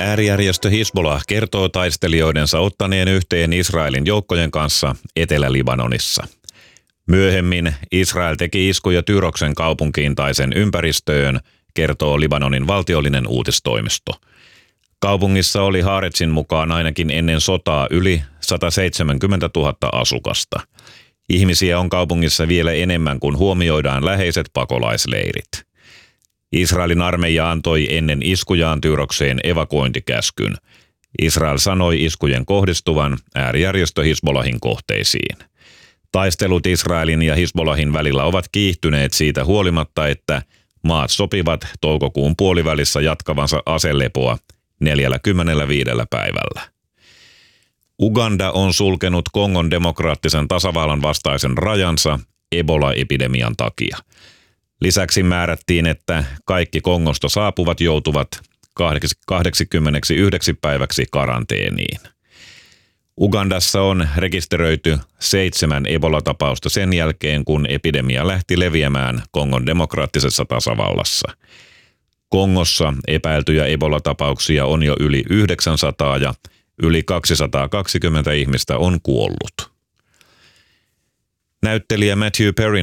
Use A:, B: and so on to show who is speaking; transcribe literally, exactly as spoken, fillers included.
A: Äärijärjestö Hizbollah kertoo taistelijoidensa ottaneen yhteen Israelin joukkojen kanssa Etelä-Libanonissa. Myöhemmin Israel teki iskuja Tyroksen kaupunkiin tai sen ympäristöön, kertoo Libanonin valtiollinen uutistoimisto. Kaupungissa oli Haaretsin mukaan ainakin ennen sotaa yli sata seitsemänkymmentätuhatta asukasta. Ihmisiä on kaupungissa vielä enemmän, kun huomioidaan läheiset pakolaisleirit. Israelin armeija antoi ennen iskujaan Tyrokseen evakuointikäskyn. Israel sanoi iskujen kohdistuvan äärijärjestö Hizbollahin kohteisiin. Taistelut Israelin ja Hizbollahin välillä ovat kiihtyneet siitä huolimatta, että maat sopivat toukokuun puolivälissä jatkavansa aselepoa neljäkymmentäviisi päivällä. Uganda on sulkenut Kongon demokraattisen tasavallan vastaisen rajansa Ebola-epidemian takia. Lisäksi määrättiin, että kaikki Kongosta saapuvat joutuvat kaksikymmentäyhdeksi päiväksi karanteeniin. Ugandassa on rekisteröity seitsemän Ebola-tapausta sen jälkeen, kun epidemia lähti leviämään Kongon demokraattisessa tasavallassa. Kongossa epäiltyjä Ebola-tapauksia on jo yli yhdeksänsataa ja yli kaksisataakaksikymmentä ihmistä on kuollut. Näyttelijä Matthew Perryn